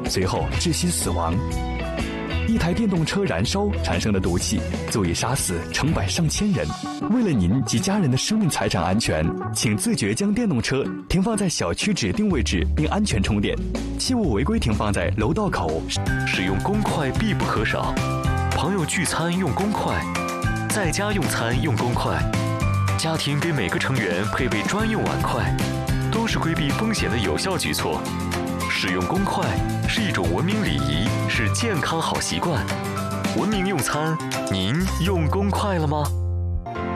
随后窒息死亡。一台电动车燃烧产生的毒气，足以杀死成百上千人。为了您及家人的生命财产安全，请自觉将电动车停放在小区指定位置，并安全充电，切勿违规停放在楼道口。 使用公筷必不可少，朋友聚餐用公筷，在家用餐用公筷，家庭给每个成员配备专用碗筷，都是规避风险的有效举措。使用公筷是一种文明礼仪，是健康好习惯。文明用餐，您用公筷了吗？